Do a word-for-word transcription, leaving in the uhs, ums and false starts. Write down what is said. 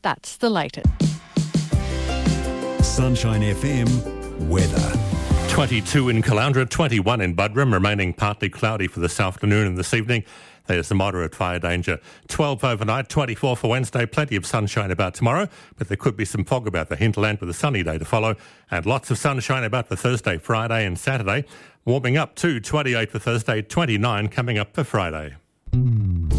That's the latest. Sunshine F M weather. twenty-two in Caloundra, twenty-one in Buderim, remaining partly cloudy for this afternoon and this evening. There's the moderate fire danger. twelve overnight, twenty-four for Wednesday. Plenty of sunshine about tomorrow, but there could be some fog about the hinterland with a sunny day to follow. And lots of sunshine about for Thursday, Friday and Saturday. Warming up to twenty-eight for Thursday, twenty-nine coming up for Friday.